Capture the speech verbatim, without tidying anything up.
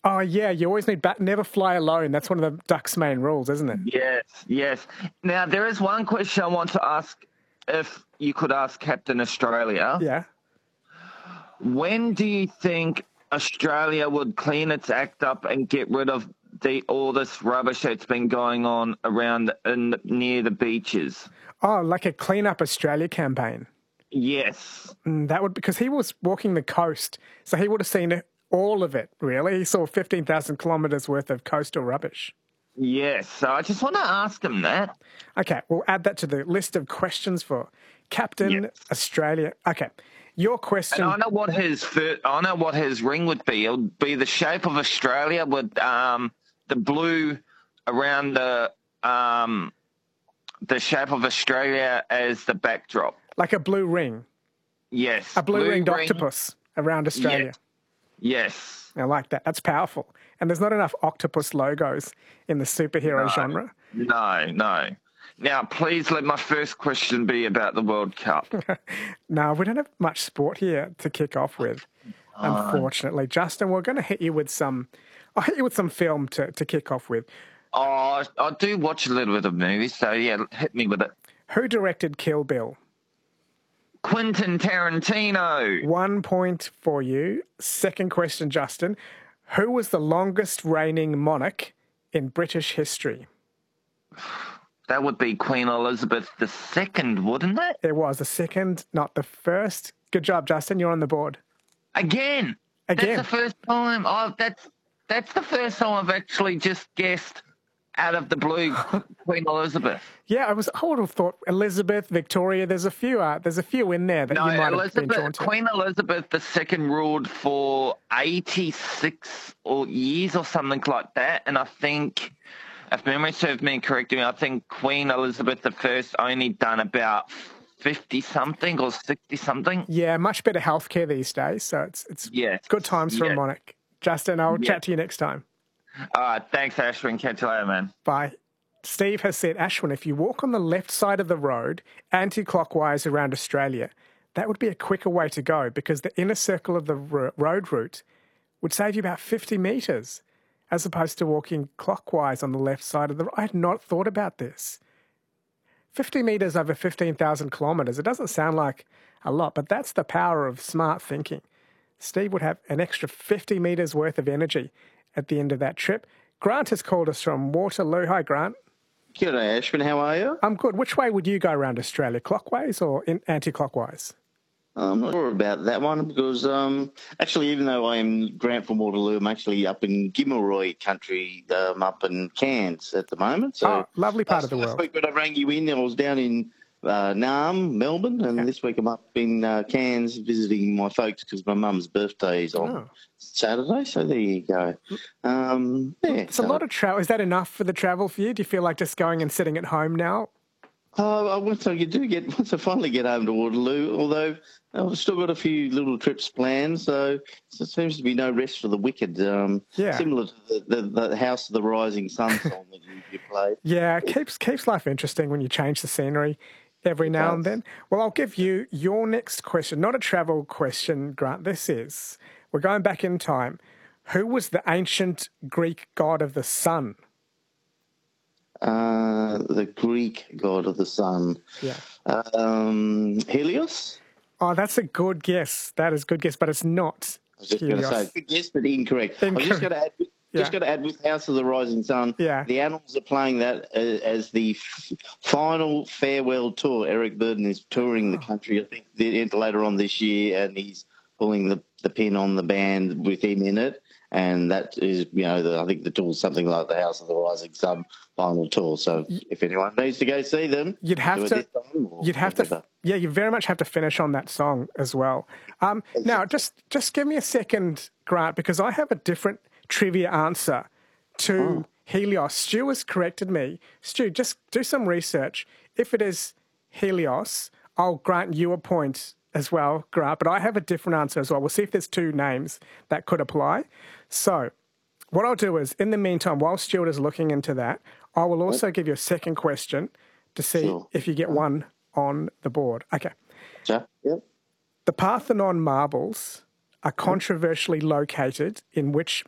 Oh, yeah, you always need back. Never fly alone. That's one of the duck's main rules, isn't it? Yes, yes. Now, there is one question I want to ask, if you could ask Captain Australia. Yeah. When do you think Australia would clean its act up and get rid of the all this rubbish that's been going on around in, near the beaches? Oh, like a Clean Up Australia campaign. Yes. Mm, that would, because he was walking the coast, so he would have seen it, all of it, really. He saw fifteen thousand kilometres worth of coastal rubbish. Yes, so I just want to ask him that. Okay, we'll add that to the list of questions for Captain Yes. Australia. Okay, your question. And I know what his fir- I know what his ring would be. It would be the shape of Australia with um, the blue around the um, the shape of Australia as the backdrop. Like a blue ring. Yes. A blue, blue ringed ring. octopus around Australia. Yes. I like that. That's powerful. And there's not enough octopus logos in the superhero No. genre. No, no. Now, please let my first question be about the World Cup. No, we don't have much sport here to kick off with, unfortunately. Justin, we're going to hit you with some, I'll hit you with some film to, to kick off with. Oh, I do watch a little bit of movies, so yeah, hit me with it. Who directed Kill Bill? Quentin Tarantino. One point for you. Second question, Justin. Who was the longest reigning monarch in British history? That would be Queen Elizabeth the Second, wouldn't it? It was the second, not the first. Good job, Justin. You're on the board. Again. Again. That's the first time. Oh, that's that's the first time I've actually just guessed out of the blue Queen Elizabeth. Yeah, I was. I would have thought Elizabeth, Victoria. There's a few. Uh, there's a few in there that No, you might have been drawn Elizabeth, to. Queen Elizabeth the Second ruled for eighty-six or years or something like that, and I think, if memory serves me correctly, I think Queen Elizabeth the First only done about fifty something or sixty something. Yeah, much better healthcare these days. So it's it's Yes. good times for Yes. a monarch. Justin, I'll Yes. chat to you next time. All right, thanks, Ashwin. Catch you later, man. Bye. Steve has said, Ashwin, if you walk on the left side of the road, anti-clockwise around Australia, that would be a quicker way to go because the inner circle of the ro- road route would save you about fifty metres as opposed to walking clockwise on the left side of the road. I had not thought about this. fifty metres over fifteen thousand kilometres, it doesn't sound like a lot, but that's the power of smart thinking. Steve would have an extra fifty metres worth of energy at the end of that trip. Grant has called us from Waterloo. Hi, Grant. G'day, Ashwin. How are you? I'm good. Which way would you go around Australia, clockwise or in anti-clockwise? I'm not sure about that one because um, actually, even though I am Grant from Waterloo, I'm actually up in Gimmeroy country, um, up in Cairns at the moment. So Oh, lovely part of the last world. week when I rang you in, I was down in uh, Naarm, Melbourne, and Yeah. this week I'm up in uh, Cairns visiting my folks because my mum's birthday is on Oh. Saturday. So there you go. Um, yeah, It's a so- lot of travel. Is that enough for the travel for you? Do you feel like just going and sitting at home now? Oh, once I do get, once I finally get home to Waterloo, although I've still got a few little trips planned, so there seems to be no rest for the wicked. Um, Yeah. Similar to the, the, the House of the Rising Sun song that you, you played. Yeah, it keeps keeps life interesting when you change the scenery every It now and does. then. Well, I'll give you your next question. Not a travel question, Grant. This is, we're going back in time. Who was the ancient Greek god of the sun? Uh, the Greek god of the sun. Yeah. Um, Helios? Oh, that's a good guess. That is a good guess, but it's not. I was just going to Helios. say, good guess, but incorrect. I was just going to add, Yeah. just got to add with House of the Rising Sun. Yeah. The Animals are playing that as, as the f- final farewell tour. Eric Burden is touring the country, I think, the, later on this year, and he's pulling the, the pin on the band with him in it. And that is, you know, the, I think the tour's something like the House of the Rising Sun final tour. So if anyone needs to go see them, You'd have do it to. this time or You'd have to. whatever. Yeah, you very much have to finish on that song as well. Um, now, just just give me a second, Grant, because I have a different trivia answer to Oh. Helios. Stu has corrected me. Stu, just do some research. If it is Helios, I'll grant you a point as well, Grant. But I have a different answer as well. We'll see if there's two names that could apply. So, what I'll do is, in the meantime, while Stuart is looking into that, I will also give you a second question to see Sure. if you get one on the board. Okay. So, yep. The Parthenon marbles are controversially located in which